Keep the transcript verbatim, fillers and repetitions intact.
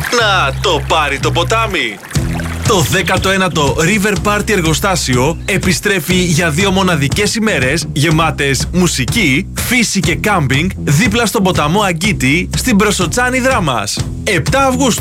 να το πάρει το ποτάμι. Το δέκατο ένατο River Party εργοστάσιο επιστρέφει για δύο μοναδικές ημέρες γεμάτες μουσική, φύση και κάμπινγκ δίπλα στον ποταμό Αγκίτη στην Προσοτσάνη Δράμας. επτά Αυγούστου.